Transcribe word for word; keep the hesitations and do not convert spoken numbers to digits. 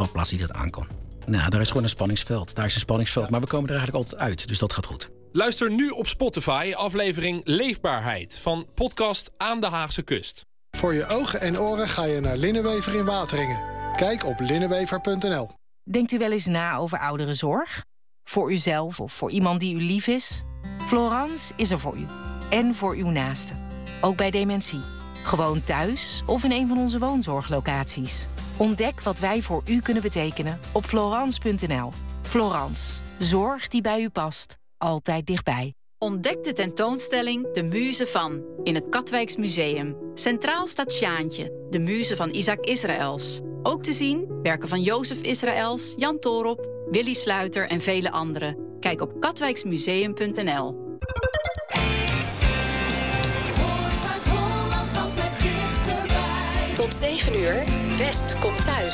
badplaats die dat aan kan. Nou, daar is gewoon een spanningsveld. Daar is een spanningsveld, ja. Maar we komen er eigenlijk altijd uit. Dus dat gaat goed. Luister nu op Spotify aflevering Leefbaarheid van podcast Aan de Haagse Kust. Voor je ogen en oren ga je naar Linnenwever in Wateringen. Kijk op linnenwever punt n l. Denkt u wel eens na over ouderenzorg? Voor uzelf of voor iemand die u lief is? Florence is er voor u. En voor uw naasten. Ook bij dementie. Gewoon thuis of in een van onze woonzorglocaties. Ontdek wat wij voor u kunnen betekenen op florence punt n l. Florence. Zorg die bij u past. Altijd dichtbij. Ontdek de tentoonstelling De Muze van in het Katwijks Museum. Centraal staat Sjaantje, de muze van Isaac Israëls. Ook te zien werken van Jozef Israëls, Jan Toorop, Willy Sluiter en vele anderen. Kijk op katwijksmuseum punt n l. Tot zeven uur, West komt thuis.